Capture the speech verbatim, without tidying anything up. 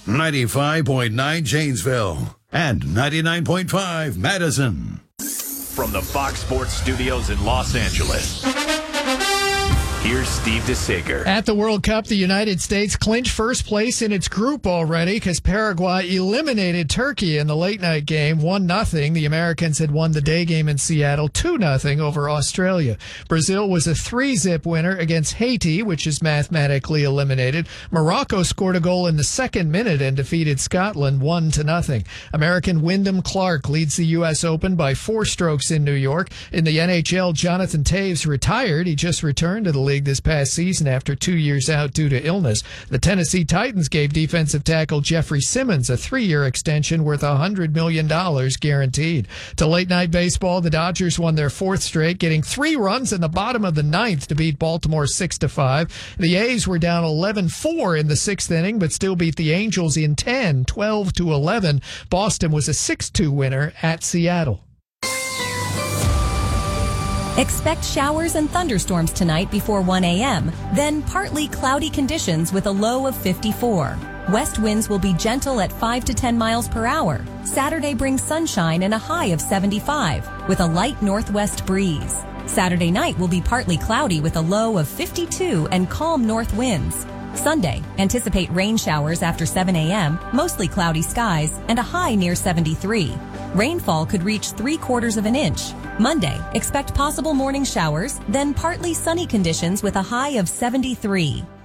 ninety-five point nine Janesville and ninety-nine point five Madison. From the Fox Sports Studios in Los Angeles, here's Steve DeSager. At the World Cup, the United States clinched first place in its group already because Paraguay eliminated Turkey in the late-night game, one nothing. The Americans had won the day game in Seattle, two nothing over Australia. Brazil was a three-zip winner against Haiti, which is mathematically eliminated. Morocco scored a goal in the second minute and defeated Scotland, one to nothing. American Wyndham Clark leads the U S Open by four strokes in New York. In the N H L, Jonathan Toews retired. He just returned to the league this past season after two years out due to illness. The Tennessee Titans gave defensive tackle Jeffrey Simmons a three-year extension worth one hundred million dollars guaranteed. To late-night baseball, the Dodgers won their fourth straight, getting three runs in the bottom of the ninth to beat Baltimore six to five. The A's were down eleven four in the sixth inning, but still beat the Angels in ten, twelve to eleven. Boston was a six two winner at Seattle. Expect showers and thunderstorms tonight before one a.m., then partly cloudy conditions with a low of fifty-four. West winds will be gentle at five to ten miles per hour. Saturday brings sunshine and a high of seventy-five with a light northwest breeze. Saturday night will be partly cloudy with a low of fifty-two and calm north winds. Sunday, anticipate rain showers after seven a.m., mostly cloudy skies, and a high near seventy-three. Rainfall could reach three quarters of an inch. Monday, expect possible morning showers, then partly sunny conditions with a high of seventy-three.